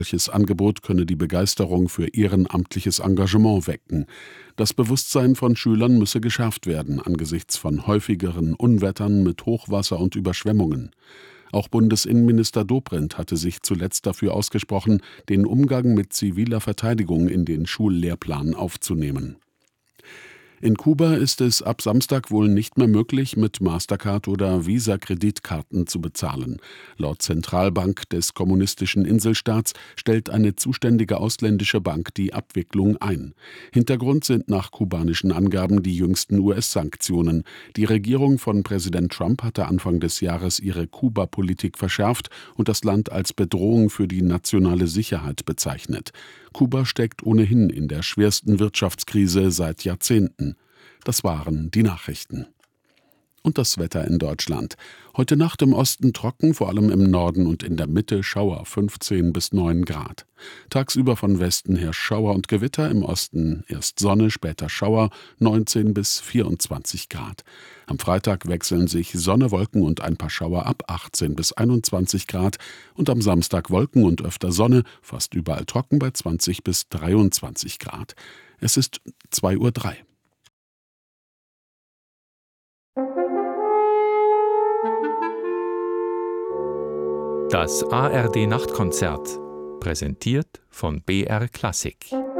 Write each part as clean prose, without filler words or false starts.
Solches Angebot könne die Begeisterung für ehrenamtliches Engagement wecken. Das Bewusstsein von Schülern müsse geschärft werden angesichts von häufigeren Unwettern mit Hochwasser und Überschwemmungen. Auch Bundesinnenminister Dobrindt hatte sich zuletzt dafür ausgesprochen, den Umgang mit ziviler Verteidigung in den Schullehrplan aufzunehmen. In Kuba ist es ab Samstag wohl nicht mehr möglich, mit Mastercard oder Visa-Kreditkarten zu bezahlen. Laut Zentralbank des kommunistischen Inselstaats stellt eine zuständige ausländische Bank die Abwicklung ein. Hintergrund sind nach kubanischen Angaben die jüngsten US-Sanktionen. Die Regierung von Präsident Trump hatte Anfang des Jahres ihre Kuba-Politik verschärft und das Land als Bedrohung für die nationale Sicherheit bezeichnet. Kuba steckt ohnehin in der schwersten Wirtschaftskrise seit Jahrzehnten. Das waren die Nachrichten. Und das Wetter in Deutschland. Heute Nacht im Osten trocken, vor allem im Norden und in der Mitte Schauer 15 bis 9 Grad. Tagsüber von Westen her Schauer und Gewitter, im Osten erst Sonne, später Schauer 19 bis 24 Grad. Am Freitag wechseln sich Sonne, Wolken und ein paar Schauer ab 18 bis 21 Grad und am Samstag Wolken und öfter Sonne, fast überall trocken bei 20 bis 23 Grad. Es ist 2:03 Uhr. Das ARD-Nachtkonzert, präsentiert von BR Klassik.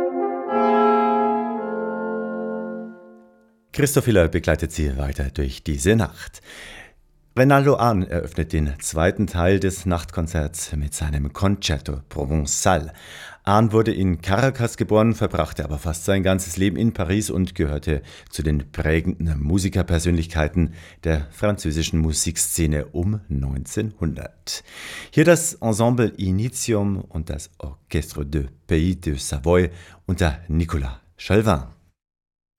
Christoph Hiller begleitet Sie weiter durch diese Nacht. Reynaldo Ahn eröffnet den zweiten Teil des Nachtkonzerts mit seinem Concerto Provençal. Ahn wurde in Caracas geboren, verbrachte aber fast sein ganzes Leben in Paris und gehörte zu den prägenden Musikerpersönlichkeiten der französischen Musikszene um 1900. Hier das Ensemble Initium und das Orchestre de Pays de Savoie unter Nicolas Chalvin.